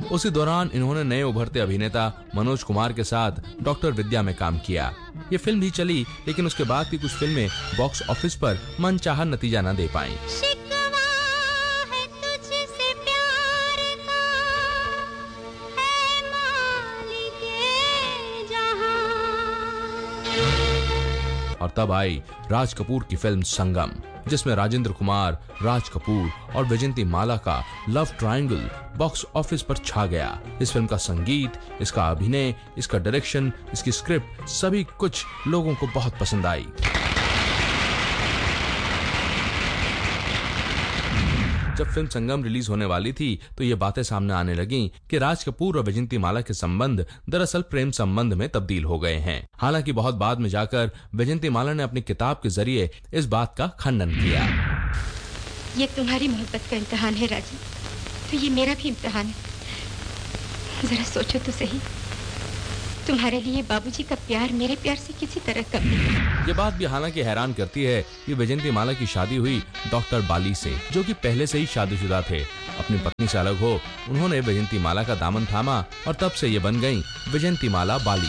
उसी दौरान इन्होंने नए उभरते अभिनेता मनोज कुमार के साथ डॉक्टर विद्या में काम किया। ये फिल्म भी चली, लेकिन उसके बाद की कुछ फिल्में बॉक्स ऑफिस पर मनचाहा नतीजा न दे पाईं। और तब आई राज कपूर की फिल्म संगम, जिसमें राजेंद्र कुमार, राज कपूर और वैजयंती माला का लव ट्रायंगल बॉक्स ऑफिस पर छा गया। इस फिल्म का संगीत, इसका अभिनय, इसका डायरेक्शन, इसकी स्क्रिप्ट सभी कुछ लोगों को बहुत पसंद आई। जब फिल्म संगम रिलीज होने वाली थी तो ये बातें सामने आने लगी कि राज कपूर और वैजयंती माला के संबंध दरअसल प्रेम संबंध में तब्दील हो गए हैं। हालांकि बहुत बाद में जाकर वैजयंती माला ने अपनी किताब के जरिए इस बात का खंडन किया। ये तुम्हारी मोहब्बत का इम्तिहान है राजी, तो ये मेरा भी इम्तिहान है। जरा सोचो तो सही, तुम्हारे लिए बाबूजी का प्यार मेरे प्यार से किसी तरह कम नहीं। ये बात भी हालांकि हैरान करती है कि वैजयंती माला की शादी हुई डॉक्टर बाली से, जो कि पहले से ही शादीशुदा थे। अपनी पत्नी से अलग हो उन्होंने वैजयंती माला का दामन थामा और तब से ये बन गईं वैजयंती माला बाली।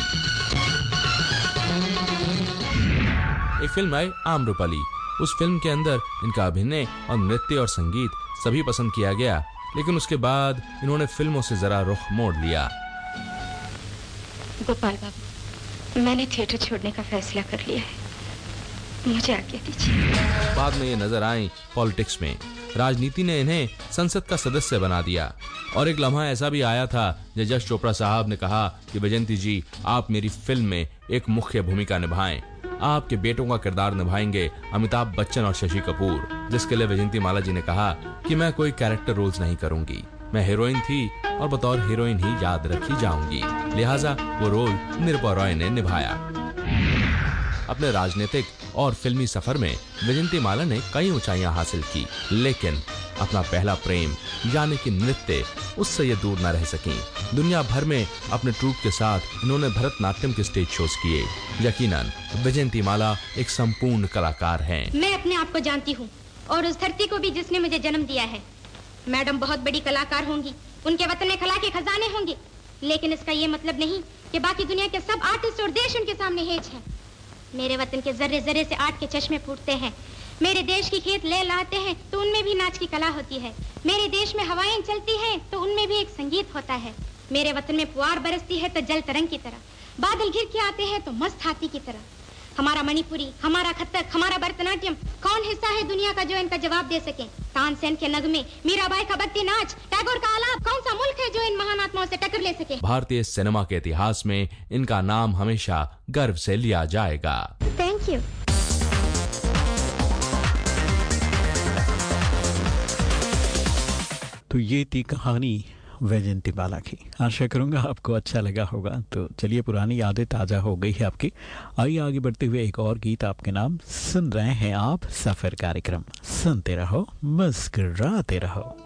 एक फिल्म आई आम्रपाली। उस फिल्म के अंदर इनका अभिनय और नृत्य और संगीत सभी पसंद किया गया, लेकिन उसके बाद इन्होंने फिल्मों से जरा रुख मोड़ लिया। गोपाल बाबू, मैंने थिएटर छोड़ने का फैसला कर लिया है, मुझे आज्ञा दीजिए। बाद में ये नजर आई पॉलिटिक्स में। राजनीति ने इन्हें संसद का सदस्य बना दिया और एक लम्हा ऐसा भी आया था जब यश चोपड़ा साहब ने कहा कि वैजयंती जी, आप मेरी फिल्म में एक मुख्य भूमिका निभाएं। आपके बेटों का किरदार निभाएंगे अमिताभ बच्चन और शशि कपूर, जिसके लिए वैजयंती माला जी ने कहा कि मैं कोई कैरेक्टर रोल्स नहीं करूंगी, मैं हीरोइन थी और बतौर हीरोइन ही याद रखी जाऊंगी। लिहाजा वो रोल निर्भया रॉय ने निभाया। अपने राजनीतिक और फिल्मी सफर में वैजयंती माला ने कई ऊंचाइयां हासिल की, लेकिन अपना पहला प्रेम यानी कि नृत्य, उससे ये दूर न रह सकी। दुनिया भर में अपने ट्रूप के साथ इन्होंने भरतनाट्यम के स्टेज शोज किए। यकीनन वैजयंती माला एक संपूर्ण कलाकार हैं। मैं अपने आप को जानती हूँ और उस धरती को भी जिसने मुझे जन्म दिया है। मैडम बहुत बड़ी कलाकार होंगी, उनके वतन में कला के खजाने होंगे, लेकिन इसका ये मतलब नहीं कि बाकी दुनिया के सब आर्टिस्ट और देश उनके सामने हेज हैं। मेरे वतन के जर्रे जर्रे से आर्ट के चश्मे फूटते हैं। मेरे देश की खेत ले लाते हैं तो उनमें भी नाच की कला होती है। मेरे देश में हवाएं चलती हैं तो उनमें भी एक संगीत होता है। मेरे वतन में फुहार बरसती है तो जल तरंग की तरह, बादल घिर के आते हैं तो मस्त हाथी की तरह। हमारा मणिपुरी, हमारा कथक, हमारा भरतनाट्यम, कौन हिस्सा है दुनिया का जो इनका जवाब दे सके? तानसेन के नगमे, मीराबाई का भक्ति नाच, टैगोर का आलाप, कौन सा मुल्क है जो इन महान आत्माओं से टक्कर ले सके? भारतीय सिनेमा के इतिहास में इनका नाम हमेशा गर्व से लिया जाएगा। Thank you. तो ये थी कहानी वैजयंती माला की। आशा करूंगा आपको अच्छा लगा होगा। तो चलिए, पुरानी यादें ताज़ा हो गई है आपकी। आइए आगे बढ़ते हुए एक और गीत आपके नाम। सुन रहे हैं आप सफर कार्यक्रम, सुनते रहो, मुस्कुराते रहो।